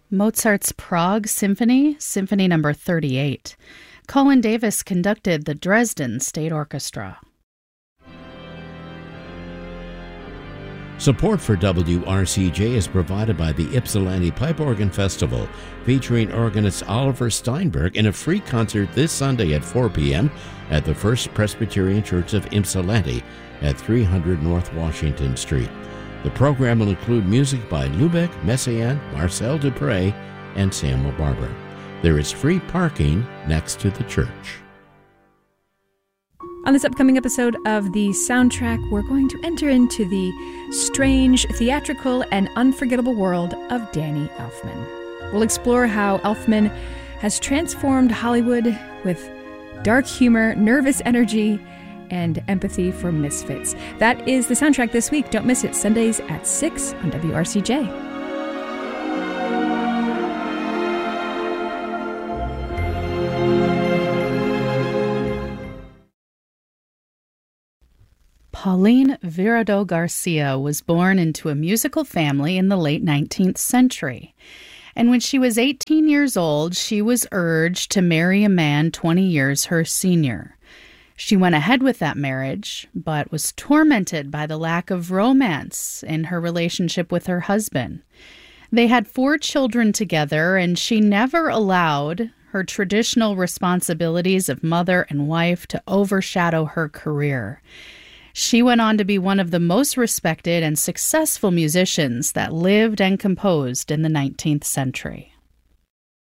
Mozart's Prague Symphony, Symphony No. 38. Colin Davis conducted the Dresden State Orchestra. Support for WRCJ is provided by the Ypsilanti Pipe Organ Festival, featuring organist Oliver Steinberg in a free concert this Sunday at 4 p.m. at the First Presbyterian Church of Ypsilanti at 300 North Washington Street. The program will include music by Lubeck, Messiaen, Marcel Dupré, and Samuel Barber. There is free parking next to the church. On this upcoming episode of The Soundtrack, we're going to enter into the strange, theatrical, and unforgettable world of Danny Elfman. We'll explore how Elfman has transformed Hollywood with dark humor, nervous energy, and empathy for misfits. That is The Soundtrack this week. Don't miss it, Sundays at 6 on WRCJ. Pauline Virado Garcia was born into a musical family in the late 19th century. And when she was 18 years old, she was urged to marry a man 20 years her senior. She went ahead with that marriage, but was tormented by the lack of romance in her relationship with her husband. They had 4 children together, and she never allowed her traditional responsibilities of mother and wife to overshadow her career. She went on to be one of the most respected and successful musicians that lived and composed in the 19th century.